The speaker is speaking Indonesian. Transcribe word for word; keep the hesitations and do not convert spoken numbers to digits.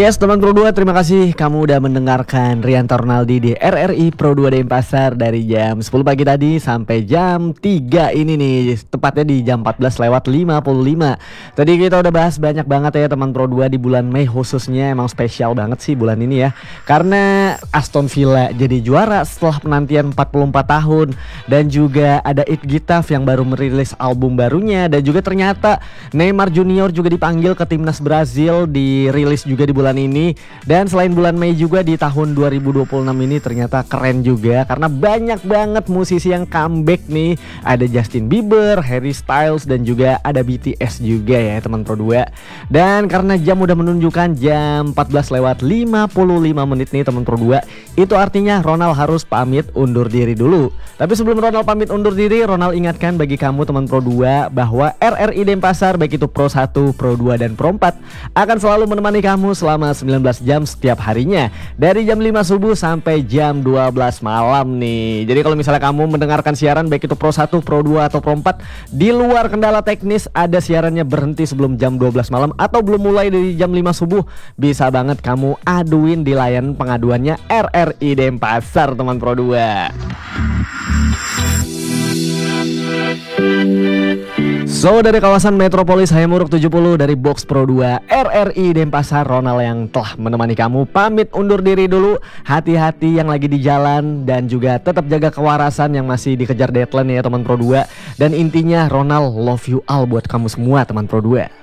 Yes teman Pro dua, terima kasih kamu udah mendengarkan Rianto Ronaldi di R R I Pro dua Denpasar dari jam sepuluh pagi tadi sampai jam tiga ini nih, tepatnya di jam empat belas lewat lima puluh lima. Tadi kita udah bahas banyak banget ya teman Pro dua di bulan Mei, khususnya emang spesial banget sih bulan ini ya, karena Aston Villa jadi juara setelah penantian empat puluh empat tahun, dan juga ada It Getafe yang baru merilis album barunya, dan juga ternyata Neymar Junior juga dipanggil ke timnas Brazil, dirilis juga di bulan ini. Dan selain bulan Mei juga di tahun dua ribu dua puluh enam ini ternyata keren juga karena banyak banget musisi yang comeback nih. Ada Justin Bieber, Harry Styles, dan juga ada B T S juga ya teman Pro dua. Dan karena jam udah menunjukkan jam empat belas lewat lima puluh lima menit nih teman Pro dua, itu artinya Ronald harus pamit undur diri dulu. Tapi sebelum Ronald pamit undur diri, Ronald ingatkan bagi kamu teman Pro dua bahwa R R I Denpasar, baik itu Pro satu, Pro dua, dan Pro empat, akan selalu menemani kamu selama sembilan belas jam setiap harinya, dari jam lima subuh sampai jam dua belas malam nih. Jadi kalau misalnya kamu mendengarkan siaran baik itu Pro satu, Pro dua, atau Pro empat, di luar kendala teknis ada siarannya berhenti sebelum jam dua belas malam atau belum mulai dari jam lima subuh, bisa banget kamu aduin di layanan pengaduannya R R I Denpasar teman Pro dua. So, dari kawasan Metropolis Hayamuruk tujuh puluh, dari Box Pro dua R R I Denpasar, Ronald yang telah menemani kamu pamit undur diri dulu. Hati-hati yang lagi di jalan, dan juga tetap jaga kewarasan yang masih dikejar deadline ya teman Pro dua. Dan intinya Ronald love you all buat kamu semua teman Pro dua.